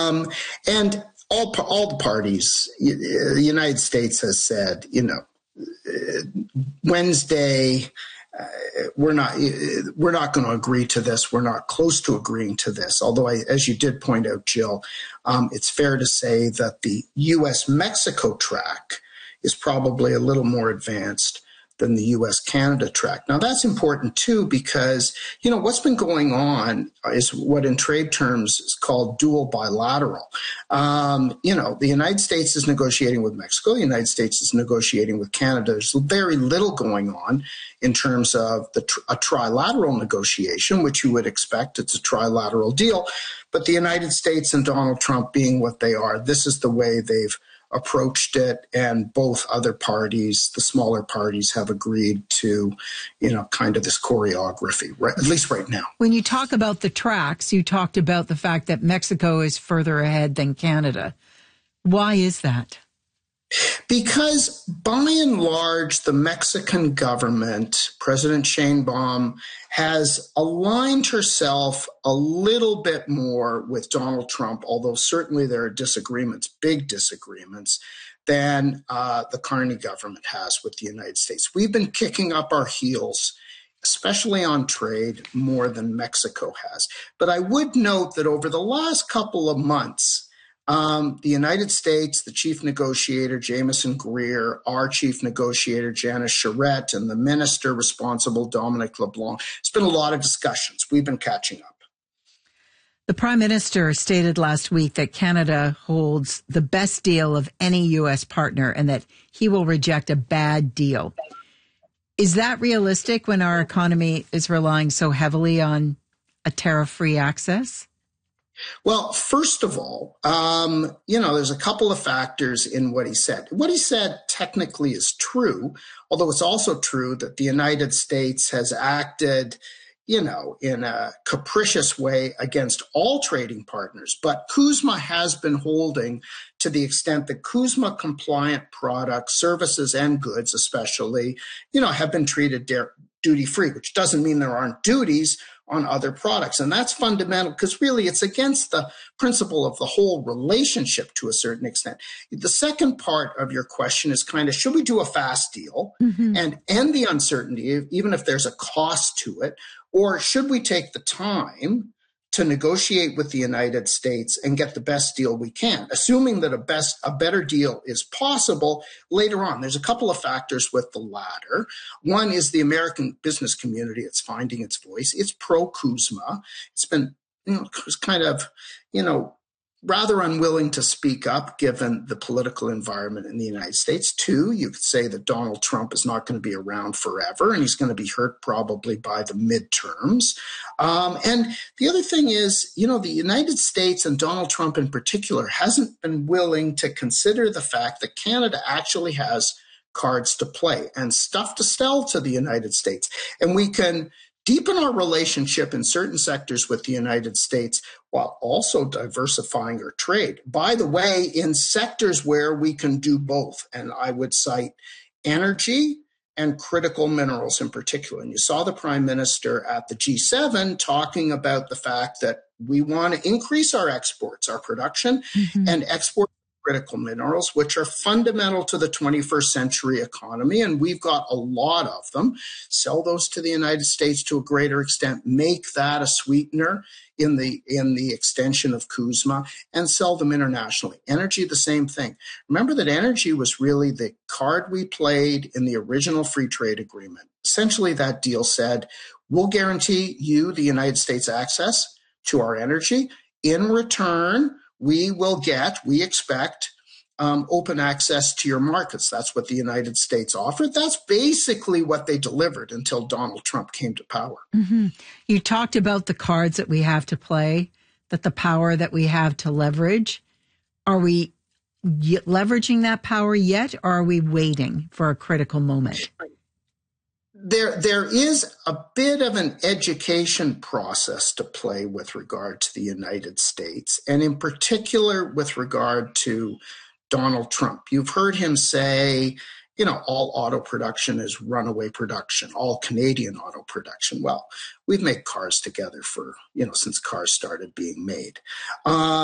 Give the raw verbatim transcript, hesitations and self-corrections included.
Um, and all all the parties, the United States has said, you know, Wednesday, uh, we're not we're not going to agree to this. We're not close to agreeing to this. Although, I, as you did point out, Jill, um, it's fair to say that the U S Mexico track is probably a little more advanced than the U S Canada track. Now, that's important, too, because, you know, what's been going on is what in trade terms is called dual bilateral. Um, you know, the United States is negotiating with Mexico. The United States is negotiating with Canada. There's very little going on in terms of the tr- a trilateral negotiation, which you would expect. It's a trilateral deal. But the United States and Donald Trump being what they are, this is the way they've approached it, and both other parties, the smaller parties, have agreed to, you know, kind of this choreography, right, at least right now. When you talk about the tracks, you talked about the fact that Mexico is further ahead than Canada. Why is that? Because by and large, the Mexican government, President Sheinbaum, has aligned herself a little bit more with Donald Trump, although certainly there are disagreements, big disagreements, than uh, the Carney government has with the United States. We've been kicking up our heels, especially on trade, more than Mexico has. But I would note that over the last couple of months, Um, the United States, the chief negotiator, Jameson Greer, our chief negotiator, Janice Charette, and the minister responsible, Dominic LeBlanc. It's been a lot of discussions. We've been catching up. The Prime Minister stated last week that Canada holds the best deal of any U S partner and that he will reject a bad deal. Is that realistic when our economy is relying so heavily on a tariff-free access? Well, first of all, um, you know, there's a couple of factors in what he said. What he said technically is true, although it's also true that the United States has acted, you know, in a capricious way against all trading partners. But CUSMA has been holding to the extent that CUSMA compliant products, services, and goods especially, you know, have been treated duty free, which doesn't mean there aren't duties on other products. And that's fundamental because really it's against the principle of the whole relationship to a certain extent. The second part of your question is kind of, should we do a fast deal mm-hmm. and end the uncertainty, even if there's a cost to it, or should we take the time to negotiate with the United States and get the best deal we can, assuming that a best, a better deal is possible later on? There's a couple of factors with the latter. One is the American business community. It's finding its voice. It's pro-CUSMA. It's been, you know, kind of, you know, rather unwilling to speak up given the political environment in the United States. Two, you could say that Donald Trump is not going to be around forever and he's going to be hurt probably by the midterms. Um, and the other thing is, you know, the United States and Donald Trump in particular hasn't been willing to consider the fact that Canada actually has cards to play and stuff to sell to the United States. And we can deepen our relationship in certain sectors with the United States while also diversifying our trade. By the way, in sectors where we can do both, and I would cite energy and critical minerals in particular. And you saw the Prime Minister at the G seven talking about the fact that we want to increase our exports, our production, mm-hmm. and export critical minerals, which are fundamental to the twenty-first century economy. And we've got a lot of them. Sell those to the United States to a greater extent, make that a sweetener in the, in the extension of CUSMA, and sell them internationally. Energy, the same thing. Remember that energy was really the card we played in the original free trade agreement. Essentially, that deal said, we'll guarantee you, the United States, access to our energy. In return, we will get, we expect, um, open access to your markets. That's what the United States offered. That's basically what they delivered until Donald Trump came to power. Mm-hmm. You talked about the cards that we have to play, that the power that we have to leverage. Are we y- leveraging that power yet, or are we waiting for a critical moment? There, there is a bit of an education process to play with regard to the United States, and in particular with regard to Donald Trump. You've heard him say, you know, all auto production is runaway production, all Canadian auto production. Well, we've made cars together for, you know, since cars started being made. Uh,